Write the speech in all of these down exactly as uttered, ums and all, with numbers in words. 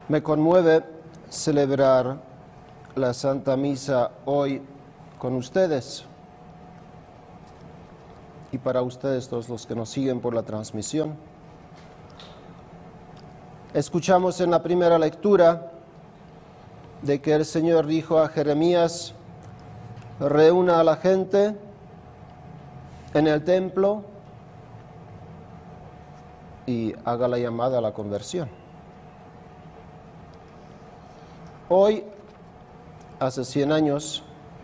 Me conmueve celebrar la Santa Misa hoy con ustedes y para ustedes todos los que nos siguen por la transmisión. Escuchamos en la primera lectura de que el Señor dijo a Jeremías: reúna a la gente en el templo y haga la llamada a la conversión. Hoy, hace cien años,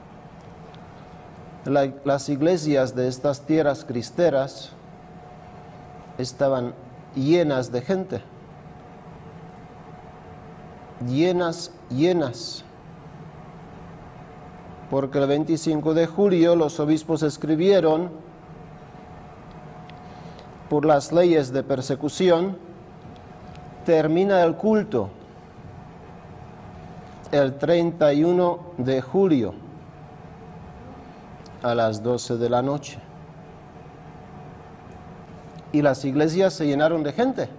la, las iglesias de estas tierras cristeras estaban llenas de gente, llenas, llenas, porque el veinticinco de julio los obispos escribieron: por las leyes de persecución, termina el culto el treinta y uno de julio a las doce de la noche. Y las iglesias se llenaron de gente,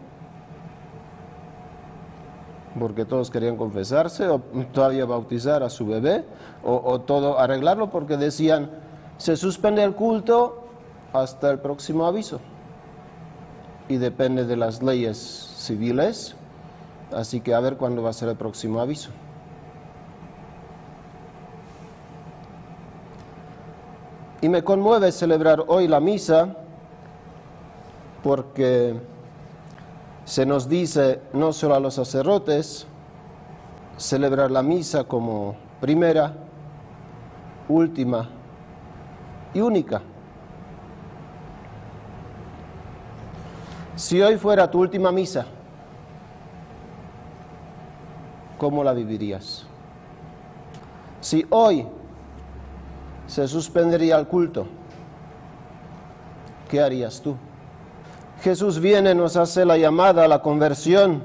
porque todos querían confesarse o todavía bautizar a su bebé o, o todo arreglarlo, porque decían: se suspende el culto hasta el próximo aviso. Y depende de las leyes civiles, así que a ver cuándo va a ser el próximo aviso. Y me conmueve celebrar hoy la misa porque se nos dice, no solo a los sacerdotes, celebrar la misa como primera, última y única. Si hoy fuera tu última misa, ¿cómo la vivirías? Si hoy se suspendería el culto, ¿qué harías tú? Jesús viene, nos hace la llamada a la conversión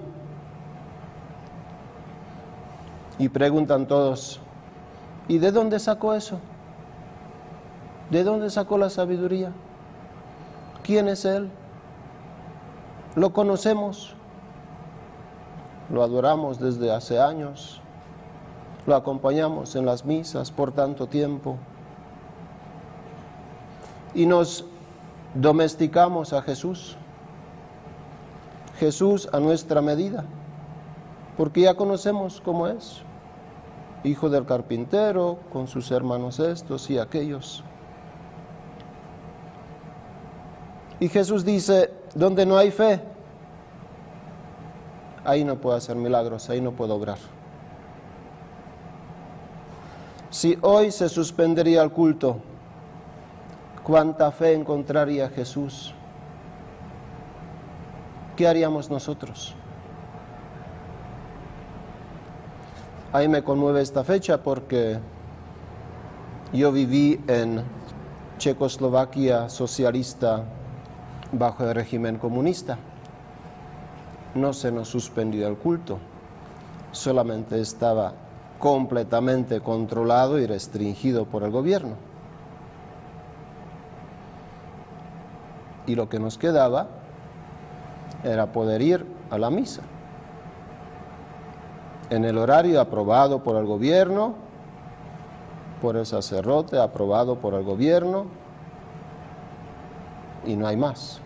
y preguntan todos: ¿y de dónde sacó eso? ¿De dónde sacó la sabiduría? ¿Quién es Él? ¿Lo conocemos? Lo adoramos desde hace años, lo acompañamos en las misas por tanto tiempo y nos domesticamos a Jesús. Jesús a nuestra medida, porque ya conocemos cómo es, hijo del carpintero, con sus hermanos estos y aquellos. Y Jesús dice: donde no hay fe, ahí no puedo hacer milagros, ahí no puedo obrar. Si hoy se suspendería el culto, ¿cuánta fe encontraría Jesús? ¿Qué haríamos nosotros? Ahí me conmueve esta fecha porque yo viví en Checoslovaquia socialista bajo el régimen comunista. No se nos suspendió el culto, solamente estaba completamente controlado y restringido por el gobierno. Y lo que nos quedaba era poder ir a la misa en el horario aprobado por el gobierno, por el sacerdote, aprobado por el gobierno, y no hay más.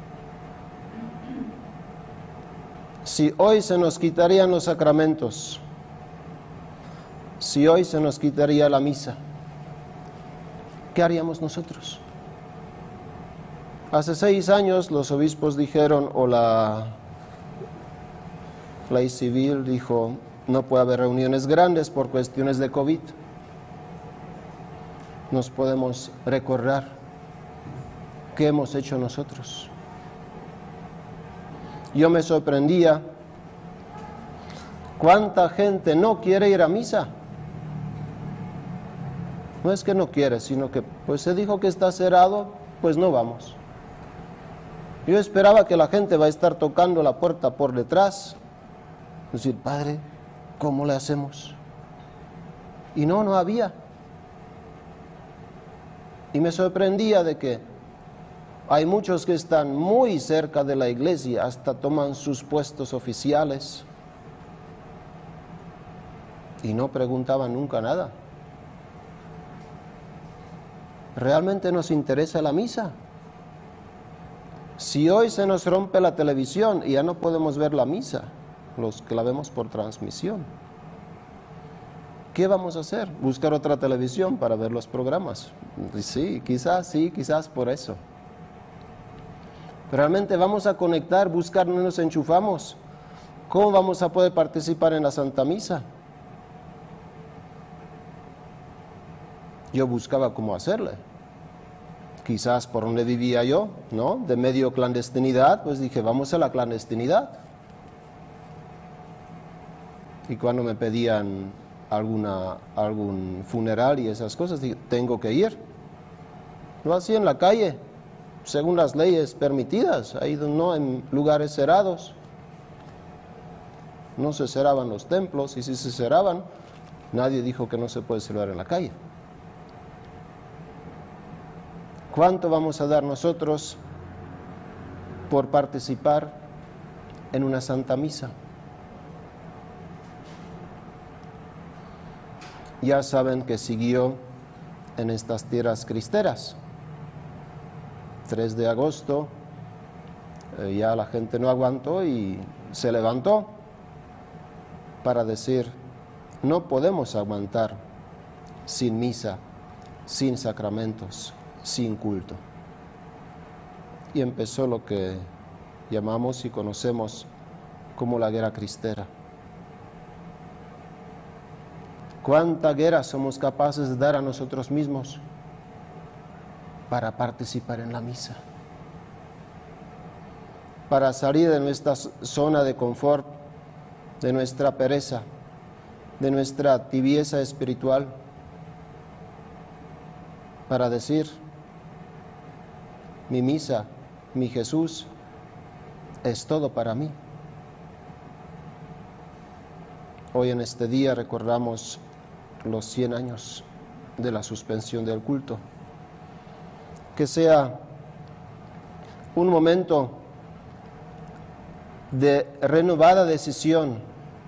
Si hoy se nos quitarían los sacramentos, si hoy se nos quitaría la misa, ¿qué haríamos nosotros? Hace seis años los obispos dijeron, o la ley civil dijo, no puede haber reuniones grandes por cuestiones de COVID. Nos podemos recordar qué hemos hecho nosotros. Yo me sorprendía cuánta gente no quiere ir a misa. No es que no quiere, sino que pues se dijo que está cerrado, pues no vamos. Yo esperaba que la gente va a estar tocando la puerta por detrás, decir: Padre, ¿cómo le hacemos? Y no, no había. Y me sorprendía de que hay muchos que están muy cerca de la iglesia, hasta toman sus puestos oficiales, y no preguntaban nunca nada. ¿Realmente nos interesa la misa? Si hoy se nos rompe la televisión y ya no podemos ver la misa, los que la vemos por transmisión, ¿qué vamos a hacer? ¿Buscar otra televisión para ver los programas? Sí, quizás, sí, quizás por eso. ¿Realmente vamos a conectar, buscar, no nos enchufamos? ¿Cómo vamos a poder participar en la Santa Misa? Yo buscaba cómo hacerle. Quizás por donde vivía yo, ¿no? De medio clandestinidad, pues dije, vamos a la clandestinidad. Y cuando me pedían alguna, algún funeral y esas cosas, dije, tengo que ir. Lo hacía en la calle, según las leyes permitidas, ahí no en lugares cerrados. No se cerraban los templos, y si se cerraban, nadie dijo que no se puede celebrar en la calle. ¿Cuánto vamos a dar nosotros por participar en una Santa Misa? Ya saben que siguió en estas tierras cristeras. tres de agosto, eh, ya la gente no aguantó y se levantó para decir, no podemos aguantar sin misa, sin sacramentos, sin culto. Y empezó lo que llamamos y conocemos como la guerra cristera. ¿Cuánta guerra somos capaces de dar a nosotros mismos para participar en la misa? Para salir de nuestra zona de confort, de nuestra pereza, de nuestra tibieza espiritual, para decir, mi misa, mi Jesús, es todo para mí. Hoy en este día recordamos los cien años de la suspensión del culto. Que sea un momento de renovada decisión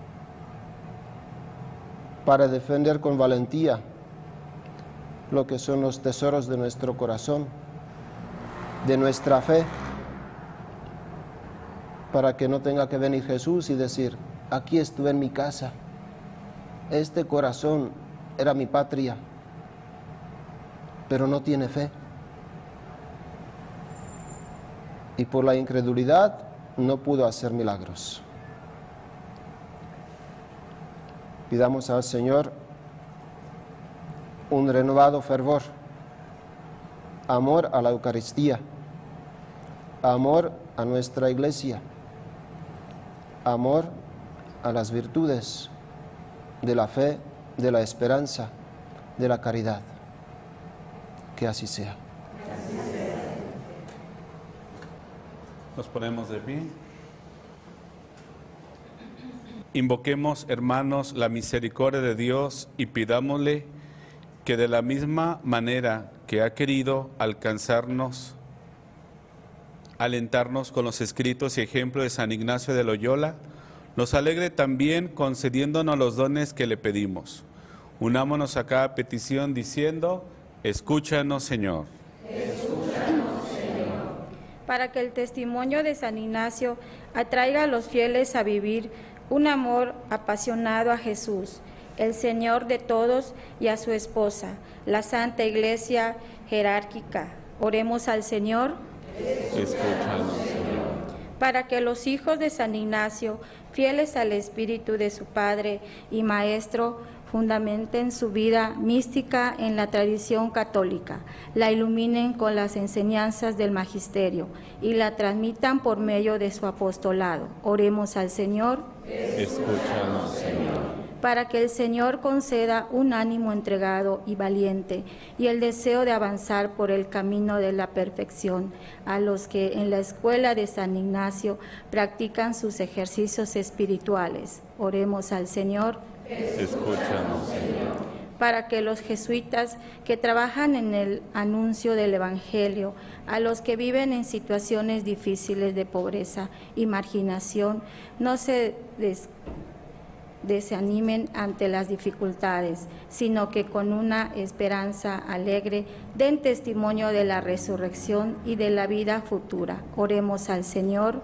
para defender con valentía lo que son los tesoros de nuestro corazón, de nuestra fe, para que no tenga que venir Jesús y decir, aquí estuve en mi casa, este corazón era mi patria, pero no tiene fe. Y por la incredulidad no pudo hacer milagros. Pidamos al Señor un renovado fervor, amor a la Eucaristía, amor a nuestra Iglesia, amor a las virtudes de la fe, de la esperanza, de la caridad. Que así sea. Nos ponemos de pie. Invoquemos, hermanos, la misericordia de Dios y pidámosle que de la misma manera que ha querido alcanzarnos, alentarnos con los escritos y ejemplos de San Ignacio de Loyola, nos alegre también concediéndonos los dones que le pedimos. Unámonos a cada petición diciendo, escúchanos, Señor. Escúchanos, Señor. Para que el testimonio de San Ignacio atraiga a los fieles a vivir un amor apasionado a Jesús, el Señor de todos, y a su esposa, la Santa Iglesia jerárquica. Oremos al Señor. Escúchanos, Señor. Para que los hijos de San Ignacio, fieles al espíritu de su Padre y Maestro, fundamenten su vida mística en la tradición católica, la iluminen con las enseñanzas del magisterio y la transmitan por medio de su apostolado. Oremos al Señor. Escúchanos, Señor. Para que el Señor conceda un ánimo entregado y valiente y el deseo de avanzar por el camino de la perfección a los que en la escuela de San Ignacio practican sus ejercicios espirituales. Oremos al Señor. Escúchanos, Señor. Para que los jesuitas que trabajan en el anuncio del Evangelio, a los que viven en situaciones difíciles de pobreza y marginación, no se des desanimen ante las dificultades, sino que con una esperanza alegre den testimonio de la resurrección y de la vida futura. Oremos al Señor.